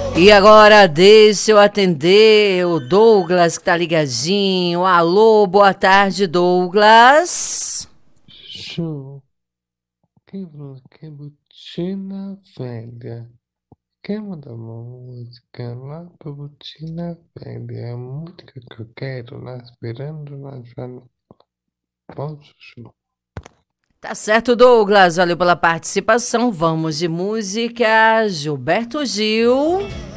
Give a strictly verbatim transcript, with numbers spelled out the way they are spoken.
E agora deixa eu atender o Douglas que tá ligadinho. Alô, boa tarde, Douglas. Show, que, vo- que botina velha. Quer mandar uma música lá pra botina velha? É a música que eu quero lá esperando na janela. Posso, show? Tá certo, Douglas. Valeu pela participação. Vamos de música. Gilberto Gil.